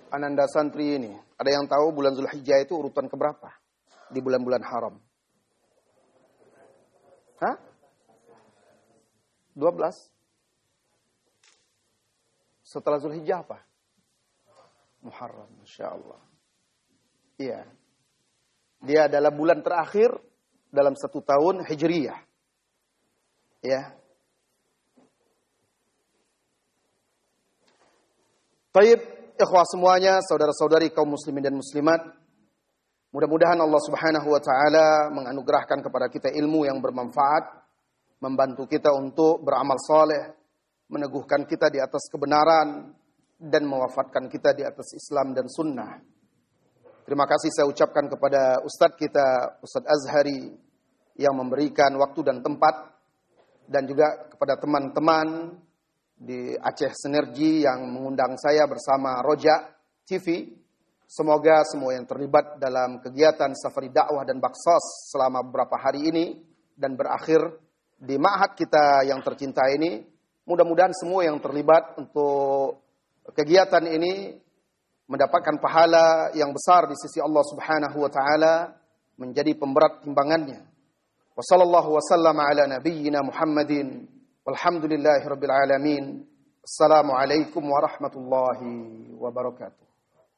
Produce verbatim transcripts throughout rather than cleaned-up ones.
Ananda santri ini, ada yang tahu bulan Zulhijjah itu urutan keberapa di bulan-bulan haram? Hah? dua belas. Setelah Zulhijjah apa? Muharram, Masya Allah. Iya. Dia adalah bulan terakhir dalam satu tahun Hijriyah. Ya. Baik, ikhwah semuanya, saudara-saudari kaum muslimin dan muslimat. Mudah-mudahan Allah Subhanahu wa taala menganugerahkan kepada kita ilmu yang bermanfaat, membantu kita untuk beramal saleh, meneguhkan kita di atas kebenaran dan mewafatkan kita di atas Islam dan sunnah. Terima kasih saya ucapkan kepada Ustadz kita, Ustadz Azhari, yang memberikan waktu dan tempat, dan juga kepada teman-teman di Aceh Sinergi yang mengundang saya bersama Roja T V. Semoga semua yang terlibat dalam kegiatan Safari Dakwah dan Baksos selama beberapa hari ini dan berakhir di ma'had kita yang tercinta ini, mudah-mudahan semua yang terlibat untuk kegiatan ini mendapatkan pahala yang besar di sisi Allah Subhanahu wa taala, menjadi pemberat timbangannya. Wa sallallahu wa sallama ala nabiyyina Muhammadin walhamdulillahirabbil alamin. Assalamualaikum warahmatullahi wabarakatuh.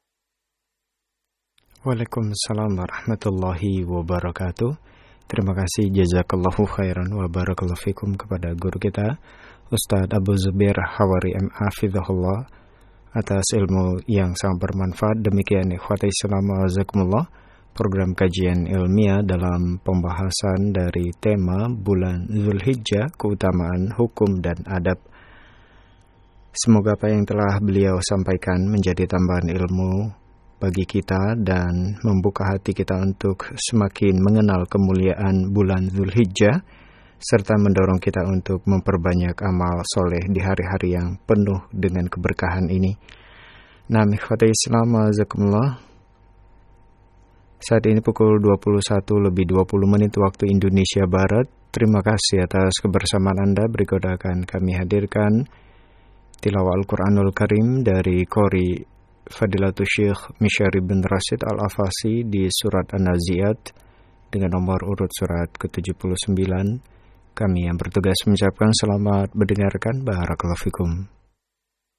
Waalaikumsalam warahmatullahi wabarakatuh. Terima kasih, jazakallahu khairan wa barakallahu fikum kepada guru kita Ustadz Abu Zubair Hawari M A Hafizahullah atas ilmu yang sangat bermanfaat. Demikian ikhwati Islam wajazakumullah, program kajian ilmiah dalam pembahasan dari tema bulan Zulhijjah, keutamaan hukum dan adab. Semoga apa yang telah beliau sampaikan menjadi tambahan ilmu bagi kita dan membuka hati kita untuk semakin mengenal kemuliaan bulan Zulhijjah, serta mendorong kita untuk memperbanyak amal soleh di hari-hari yang penuh dengan keberkahan ini. Nah, ikhwati Islam wajazakumullah, saat ini pukul dua puluh satu lebih dua puluh menit waktu Indonesia Barat. Terima kasih atas kebersamaan Anda. Berikut akan kami hadirkan tilawah Al-Quranul Karim dari Qori Fadilatul Syekh Misyari bin Rashid Al-Afasi di surat An-Nazi'at dengan nomor urut surat ke tujuh puluh sembilan. Kami yang bertugas mengucapkan selamat mendengarkan. Barakallahu fikum.